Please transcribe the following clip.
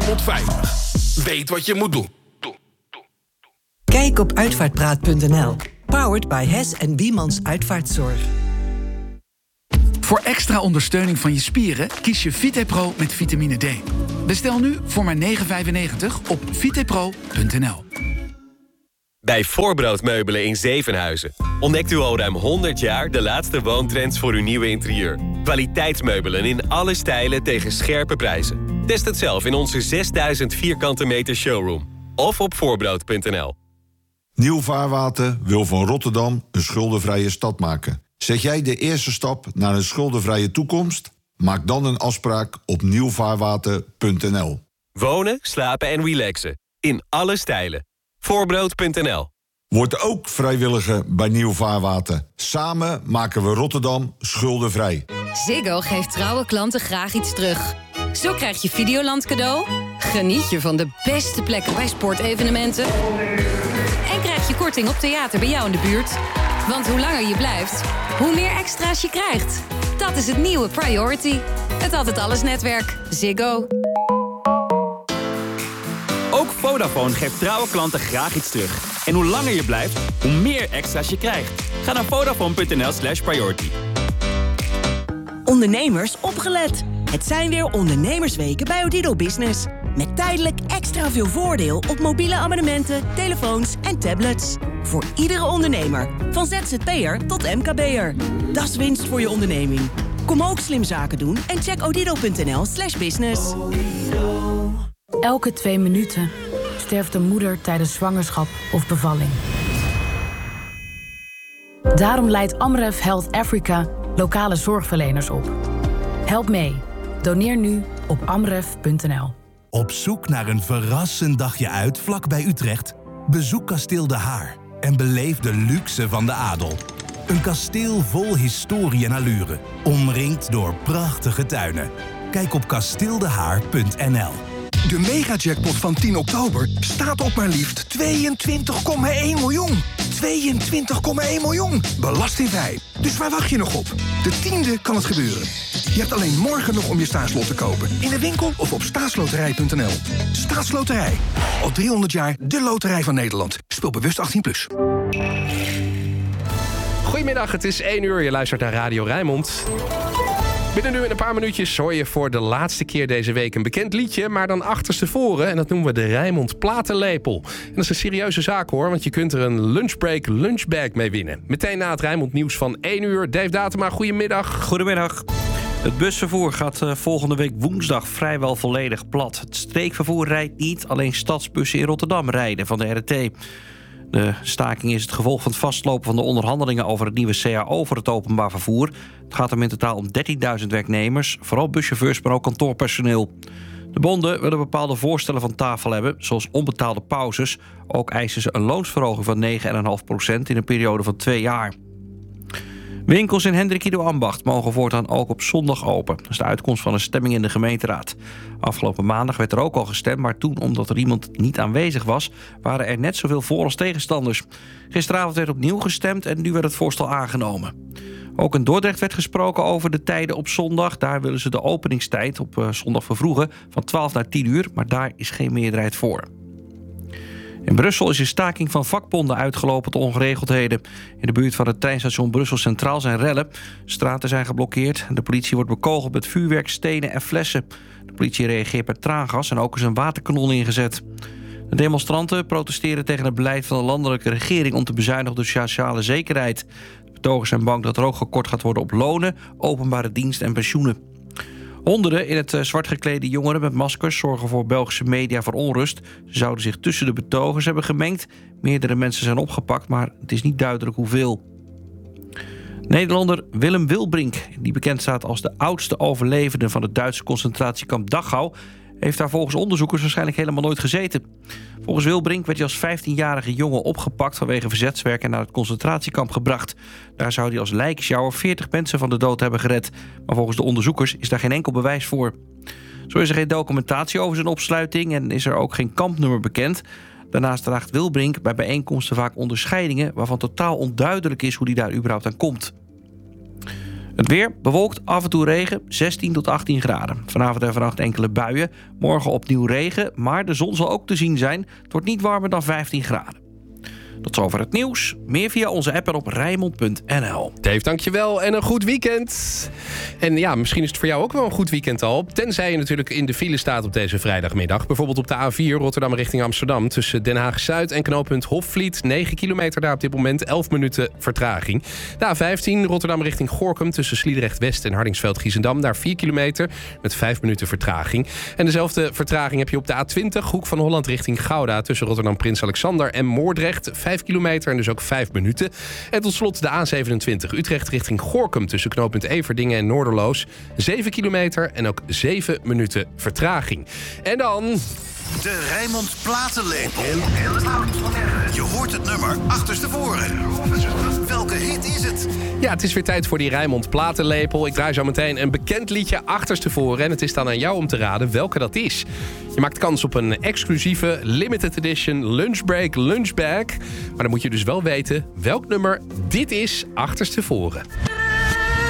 Rijnmond Veilig. Weet wat je moet doen. Kijk op uitvaartpraat.nl. Powered by Hess en Biemans Uitvaartzorg. Voor extra ondersteuning van je spieren kies je VitePro met vitamine D. Bestel nu voor maar €9,95 op vitepro.nl. Bij Voorbroodmeubelen in Zevenhuizen ontdekt u al ruim 100 jaar de laatste woontrends voor uw nieuwe interieur. Kwaliteitsmeubelen in alle stijlen tegen scherpe prijzen. Test het zelf in onze 6000 vierkante meter showroom. Of op voorbrood.nl. Nieuw Vaarwater wil van Rotterdam een schuldenvrije stad maken. Zet jij de eerste stap naar een schuldenvrije toekomst? Maak dan een afspraak op nieuwvaarwater.nl. Wonen, slapen en relaxen. In alle stijlen. Voorbrood.nl. Word ook vrijwilliger bij Nieuw Vaarwater. Samen maken we Rotterdam schuldenvrij. Ziggo geeft trouwe klanten graag iets terug. Zo krijg je Videoland cadeau, geniet je van de beste plekken bij sportevenementen en krijg je korting op theater bij jou in de buurt. Want hoe langer je blijft, hoe meer extra's je krijgt. Dat is het nieuwe Priority. Het Altijd Alles netwerk. Ziggo. Ook Vodafone geeft trouwe klanten graag iets terug. En hoe langer je blijft, hoe meer extra's je krijgt. Ga naar Vodafone.nl/priority. Ondernemers opgelet. Het zijn weer ondernemersweken bij Odido Business. Met tijdelijk extra veel voordeel op mobiele abonnementen, telefoons en tablets. Voor iedere ondernemer, van ZZP'er tot MKB'er. Dat is winst voor je onderneming. Kom ook slim zaken doen en check odido.nl/business. Elke 2 minuten sterft een moeder tijdens zwangerschap of bevalling. Daarom leidt Amref Health Africa lokale zorgverleners op. Help mee. Doneer nu op amref.nl. Op zoek naar een verrassend dagje uit vlakbij Utrecht? Bezoek Kasteel De Haar en beleef de luxe van de adel. Een kasteel vol historie en allure, omringd door prachtige tuinen. Kijk op kasteeldehaar.nl. De megajackpot van 10 oktober staat op maar liefst 22,1 miljoen. 22,1 miljoen. Belastingvrij. Dus waar wacht je nog op? De 10e kan het gebeuren. Je hebt alleen morgen nog om je staatslot te kopen. In de winkel of op staatsloterij.nl. Staatsloterij. Al 300 jaar de loterij van Nederland. Speel bewust 18+. Goedemiddag, het is 1 uur. Je luistert naar Radio Rijnmond. Binnen nu in een paar minuutjes hoor je voor de laatste keer deze week een bekend liedje, maar dan achterstevoren. En dat noemen we de Rijnmond Platenlepel. En dat is een serieuze zaak hoor, want je kunt er een lunchbreak lunchbag mee winnen. Meteen na het Rijnmond nieuws van 1 uur. Dave Datema, goedemiddag. Goedemiddag. Het busvervoer gaat volgende week woensdag vrijwel volledig plat. Het streekvervoer rijdt niet, alleen stadsbussen in Rotterdam rijden van de RT. De staking is het gevolg van het vastlopen van de onderhandelingen over het nieuwe CAO voor het openbaar vervoer. Het gaat om in totaal om 13.000 werknemers, vooral buschauffeurs, maar ook kantoorpersoneel. De bonden willen bepaalde voorstellen van tafel hebben, zoals onbetaalde pauzes. Ook eisen ze een loonsverhoging van 9,5% in een periode van 2 jaar. Winkels in Hendrik Ido Ambacht mogen voortaan ook op zondag open. Dat is de uitkomst van een stemming in de gemeenteraad. Afgelopen maandag werd er ook al gestemd, maar toen, omdat er iemand niet aanwezig was, waren er net zoveel voor- als tegenstanders. Gisteravond werd opnieuw gestemd en nu werd het voorstel aangenomen. Ook in Dordrecht werd gesproken over de tijden op zondag. Daar willen ze de openingstijd op zondag vervroegen van 12 naar 10 uur, maar daar is geen meerderheid voor. In Brussel is een staking van vakbonden uitgelopen tot ongeregeldheden. In de buurt van het treinstation Brussel Centraal zijn rellen. Straten zijn geblokkeerd. De politie wordt bekogeld met vuurwerk, stenen en flessen. De politie reageert met traangas en ook is een waterkanon ingezet. De demonstranten protesteren tegen het beleid van de landelijke regering om te bezuinigen op de sociale zekerheid. De betogers zijn bang dat er ook gekort gaat worden op lonen, openbare dienst en pensioenen. Honderden in het zwart geklede jongeren met maskers zorgen voor Belgische media voor onrust. Ze zouden zich tussen de betogers hebben gemengd. Meerdere mensen zijn opgepakt, maar het is niet duidelijk hoeveel. Nederlander Willem Wilbrink, die bekend staat als de oudste overlevende van het Duitse concentratiekamp Dachau, heeft daar volgens onderzoekers waarschijnlijk helemaal nooit gezeten. Volgens Wilbrink werd hij als 15-jarige jongen opgepakt vanwege verzetswerk en naar het concentratiekamp gebracht. Daar zou hij als lijkensjouwer 40 mensen van de dood hebben gered. Maar volgens de onderzoekers is daar geen enkel bewijs voor. Zo is er geen documentatie over zijn opsluiting en is er ook geen kampnummer bekend. Daarnaast draagt Wilbrink bij bijeenkomsten vaak onderscheidingen waarvan totaal onduidelijk is hoe hij daar überhaupt aan komt. Het weer bewolkt, af en toe regen, 16 tot 18 graden. Vanavond en vannacht enkele buien. Morgen opnieuw regen, maar de zon zal ook te zien zijn. Het wordt niet warmer dan 15 graden. Tot zover het nieuws. Meer via onze app en op Rijnmond.nl. Dave, dankjewel en een goed weekend. En ja, misschien is het voor jou ook wel een goed weekend al. Tenzij je natuurlijk in de file staat op deze vrijdagmiddag. Bijvoorbeeld op de A4 Rotterdam richting Amsterdam. Tussen Den Haag-Zuid en knooppunt Hofvliet. 9 kilometer daar op dit moment, 11 minuten vertraging. De A15 Rotterdam richting Gorinchem. Tussen Sliedrecht-West en Hardingsveld-Giessendam. Daar 4 kilometer met 5 minuten vertraging. En dezelfde vertraging heb je op de A20 Hoek van Holland richting Gouda. Tussen Rotterdam-Prins Alexander en Moordrecht. 5 kilometer en dus ook 5 minuten. En tot slot de A27 Utrecht richting Gorinchem tussen knooppunt Everdingen en Noorderloos. 7 kilometer en ook 7 minuten vertraging. En dan... De Rijnmond Platenlepel. Je hoort het nummer achterstevoren. Welke hit is het? Ja, het is weer tijd voor die Rijnmond Platenlepel. Ik draai zo meteen een bekend liedje achterstevoren. En het is dan aan jou om te raden welke dat is. Je maakt kans op een exclusieve limited edition lunchbreak lunchbag. Maar dan moet je dus wel weten welk nummer dit is achterstevoren.